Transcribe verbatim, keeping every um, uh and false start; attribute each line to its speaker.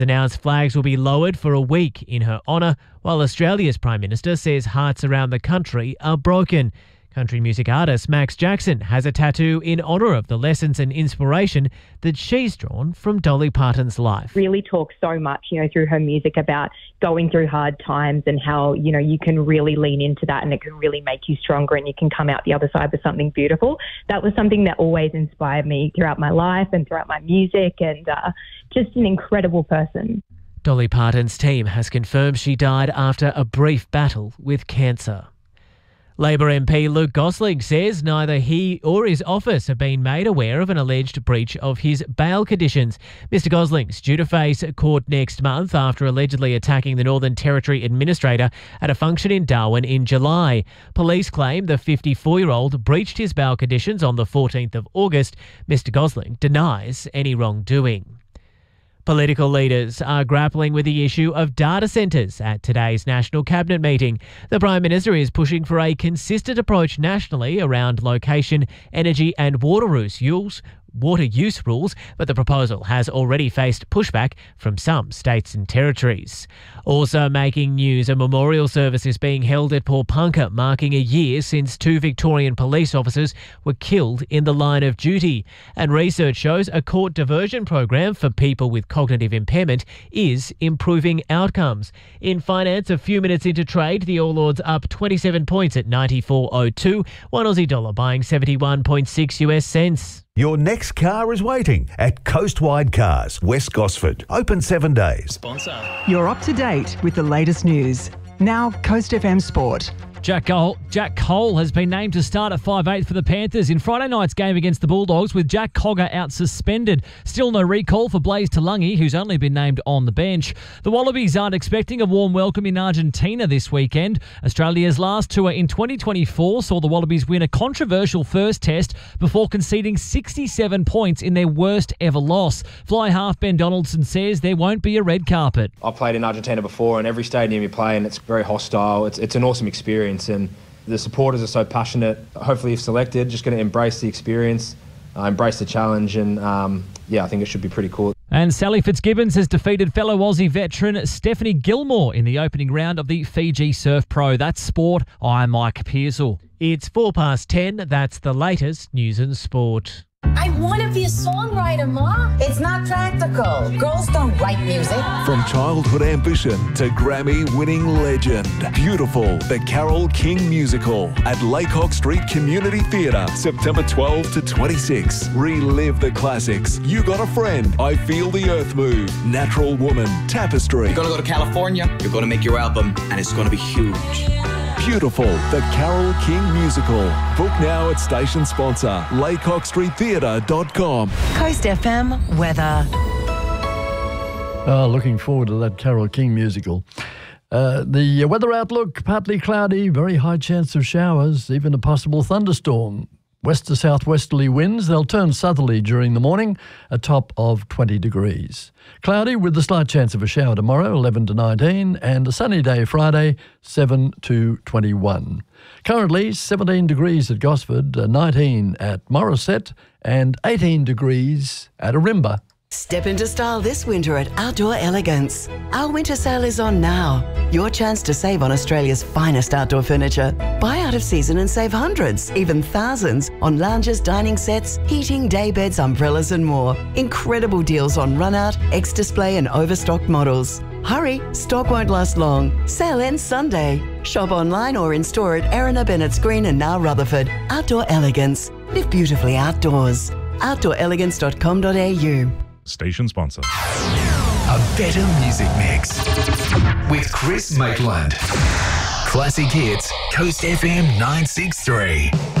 Speaker 1: Announced flags will be lowered for a week in her honour, while Australia's Prime Minister says hearts around the country are broken. Country music artist Max Jackson has a tattoo in honour of the lessons and inspiration that she's drawn from Dolly Parton's life.
Speaker 2: Really talks so much, you know, through her music about going through hard times and how, you know, you can really lean into that and it can really make you stronger and you can come out the other side with something beautiful. That was something that always inspired me throughout my life and throughout my music, and uh, just an incredible person.
Speaker 1: Dolly Parton's team has confirmed she died after a brief battle with cancer. Labor M P Luke Gosling says neither he or his office have been made aware of an alleged breach of his bail conditions. Mister Gosling's due to face court next month after allegedly attacking the Northern Territory Administrator at a function in Darwin in July. Police claim the fifty-four-year-old breached his bail conditions on the fourteenth of August. Mister Gosling denies any wrongdoing. Political leaders are grappling with the issue of data centres at today's National Cabinet meeting. The Prime Minister is pushing for a consistent approach nationally around location, energy and water use, water use rules, but the proposal has already faced pushback from some states and territories. Also making news, a memorial service is being held at Paulpunka, marking a year since two Victorian police officers were killed in the line of duty. And research shows a court diversion program for people with cognitive impairment is improving outcomes. In finance, a few minutes into trade, the All Ords up twenty-seven points at ninety-four oh two, one Aussie dollar buying seventy-one point six U S cents.
Speaker 3: Your next car is waiting at Coastwide Cars, West Gosford. Open seven days.
Speaker 4: Sponsor.
Speaker 5: You're up to date with the latest news. Now, Coast F M Sport.
Speaker 4: Jack Cole, Jack Cole has been named to start at five eight for the Panthers in Friday night's game against the Bulldogs, with Jack Cogger out suspended. Still no recall for Blaze Talangi, who's only been named on the bench. The Wallabies aren't expecting a warm welcome in Argentina this weekend. Australia's last tour in twenty twenty-four saw the Wallabies win a controversial first test before conceding sixty-seven points in their worst ever loss. Fly half Ben Donaldson says there won't be a red carpet.
Speaker 6: I've played in Argentina before, and every stadium you play in, it's very hostile. It's, it's an awesome experience. And the supporters are so passionate. Hopefully, if selected, just going to embrace the experience, uh, embrace the challenge, and um, yeah, I think it should be pretty cool.
Speaker 4: And Sally Fitzgibbons has defeated fellow Aussie veteran Stephanie Gilmore in the opening round of the Fiji Surf Pro. That's sport. I'm Mike Pearsall.
Speaker 1: It's four past ten. That's the latest news and sport.
Speaker 7: I want to be a songwriter, Ma. It's not practical. Girls don't write music.
Speaker 3: From childhood ambition to Grammy-winning legend. Beautiful, the Carole King musical at Laycock Street Community Theatre, September twelfth to twenty-sixth. Relive the classics. You Got a Friend, I Feel the Earth Move, Natural Woman, Tapestry.
Speaker 8: You're going to go to California, you're going to make your album, and it's going to be huge.
Speaker 3: Beautiful, the Carole King musical. Book now at station sponsor, laycock street theatre dot com.
Speaker 5: Coast F M weather.
Speaker 9: Oh, looking forward to that Carole King musical. Uh, the weather outlook, partly cloudy, very high chance of showers, even a possible thunderstorm. West to southwesterly winds, they'll turn southerly during the morning, a top of twenty degrees. Cloudy with a slight chance of a shower tomorrow, eleven to nineteen, and a sunny day Friday, seven to twenty-one. Currently, seventeen degrees at Gosford, nineteen at Morisset, and eighteen degrees at Arimba.
Speaker 10: Step into style this winter at Outdoor Elegance. Our winter sale is on now. Your chance to save on Australia's finest outdoor furniture. Buy out of season and save hundreds, even thousands, on lounges, dining sets, heating, day beds, umbrellas and more. Incredible deals on run-out, ex-display and overstocked models. Hurry, stock won't last long. Sale ends Sunday. Shop online or in store at Erina, Bennett's Green and now Rutherford. Outdoor Elegance. Live beautifully outdoors. outdoor elegance dot com dot a u.
Speaker 11: Station sponsor.
Speaker 12: A better music mix with Chris Maitland. Classic hits, Coast F M nine six three.